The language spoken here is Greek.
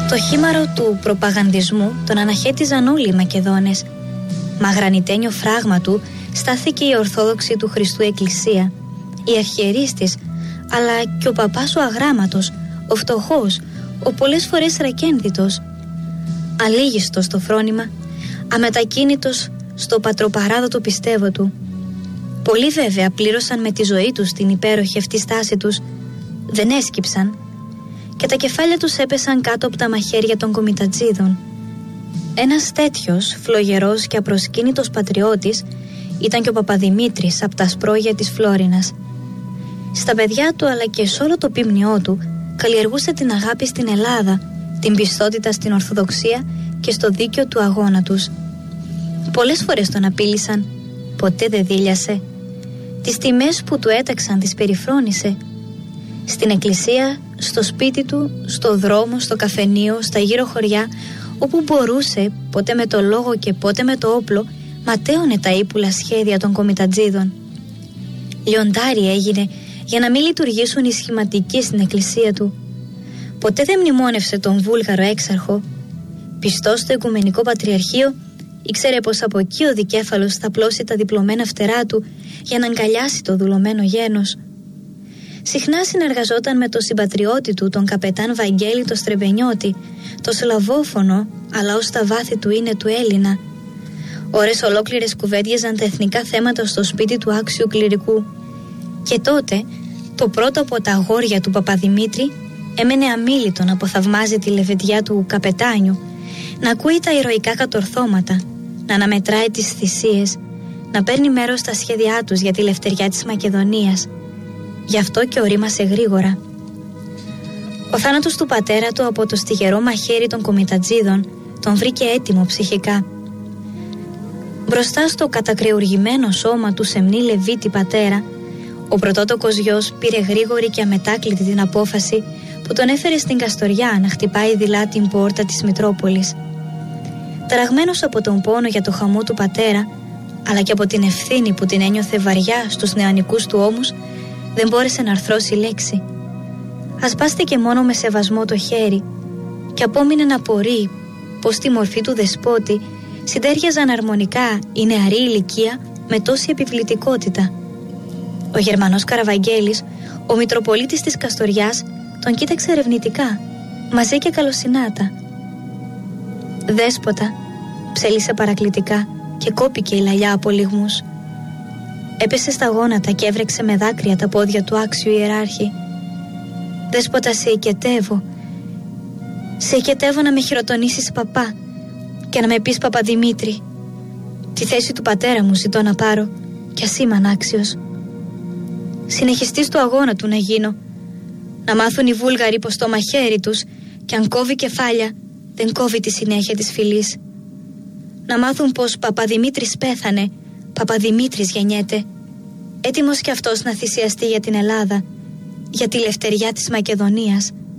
Το χήμαρο του προπαγανδισμού τον αναχέτιζαν όλοι οι Μακεδόνες. Μα γρανιτένιο φράγμα του στάθηκε η Ορθόδοξη του Χριστού Εκκλησία, η αρχιερείς της, αλλά και ο παπάς ο αγράμματος, ο φτωχός, ο πολλές φορές ρακένδυτος, αλήγιστος στο φρόνημα, αμετακίνητος στο πατροπαράδοτο πιστεύω του. Πολλοί βέβαια πλήρωσαν με τη ζωή τους την υπέροχη αυτή στάση τους, δεν έσκυψαν και τα κεφάλια τους έπεσαν κάτω από τα μαχαίρια των κομιτατζίδων. Ένας τέτοιος φλογερός και απροσκύνητος πατριώτης ήταν και ο Παπαδημήτρης από τα Σπρόγια της Φλόρινας. Στα παιδιά του αλλά και σε όλο το πίμνιό του καλλιεργούσε την αγάπη στην Ελλάδα, την πιστότητα στην Ορθοδοξία και στο δίκαιο του αγώνα τους. Πολλές φορές τον απείλησαν, ποτέ δεν δίλιασε. Τις τιμές που του έταξαν τις περιφρόνησε. Στην εκκλησία, στο σπίτι του, στο δρόμο, στο καφενείο, στα γύρω χωριά, όπου μπορούσε, πότε με το λόγο και πότε με το όπλο, ματέωνε τα ύπουλα σχέδια των κομιτατζίδων. Λιοντάρι έγινε για να μην λειτουργήσουν οι σχηματικοί στην εκκλησία του. Ποτέ δεν μνημόνευσε τον Βούλγαρο έξαρχο. Πιστός στο Οικουμενικό Πατριαρχείο, ήξερε πως από εκεί ο δικέφαλος θα πλώσει τα διπλωμένα φτερά του για να αγκαλιάσει το δουλωμένο γένος. Συχνά συνεργαζόταν με τον συμπατριώτη του, τον καπετάν Βαγγέλη το Στρεμπενιώτη, το σλαβόφωνο, αλλά ως τα βάθη του είναι του Έλληνα. Ώρες ολόκληρες κουβέντιαζαν τα εθνικά θέματα στο σπίτι του άξιου κληρικού. Και τότε, το πρώτο από τα αγόρια του Παπαδημήτρη έμενε αμίλητο να αποθαυμάζει τη λεβεντιά του καπετάνιου, να ακούει τα ηρωικά κατορθώματα, να αναμετράει τις θυσίες, να παίρνει μέρος στα σχέδιά τους για τη λευτεριά της Μακεδονίας. Γι' αυτό και ορίμασε γρήγορα. Ο θάνατος του πατέρα του από το στιγερό μαχαίρι των κομιτατζίδων τον βρήκε έτοιμο ψυχικά. Μπροστά στο κατακρεουργημένο σώμα του σεμνή Λεβίτη πατέρα, ο πρωτότοκος γιος πήρε γρήγορη και αμετάκλητη την απόφαση που τον έφερε στην Καστοριά να χτυπάει δειλά την πόρτα της Μητρόπολης. Ταραγμένος από τον πόνο για το χαμό του πατέρα, αλλά και από την ευθύνη που την ένιωθε βαριά στους νεανικούς του ώμους, δεν μπόρεσε να αρθρώσει λέξη. Ασπάστηκε μόνο με σεβασμό το χέρι και απόμεινε να απορεί πως στη μορφή του δεσπότη συντέριαζαν αρμονικά η νεαρή ηλικία με τόση επιβλητικότητα. Ο Γερμανός Καραβαγγέλης, ο Μητροπολίτης της Καστοριάς, τον κοίταξε ερευνητικά, μαζί και καλοσυνάτα. «Δέσποτα», ψέλισε παρακλητικά και κόπηκε η λαλιά από λυγμούς. Έπεσε στα γόνατα και έβρεξε με δάκρυα τα πόδια του άξιου ιεράρχη. «Δέσποτα, σε οικετεύω. Σε οικετεύω να με χειροτονήσεις παπά και να με πεις Παπαδημήτρη. Τη θέση του πατέρα μου ζητώ να πάρω κι ας είμαι ανάξιος. Συνεχιστής του αγώνα του να γίνω. Να μάθουν οι Βούλγαροι πως το μαχαίρι τους κι αν κόβει κεφάλια δεν κόβει τη συνέχεια της φυλής. Να μάθουν πως Παπαδημήτρης πέθανε, Παπαδημήτρης γεννιέται, έτοιμος κι αυτός να θυσιαστεί για την Ελλάδα, για τη λευτεριά της Μακεδονίας.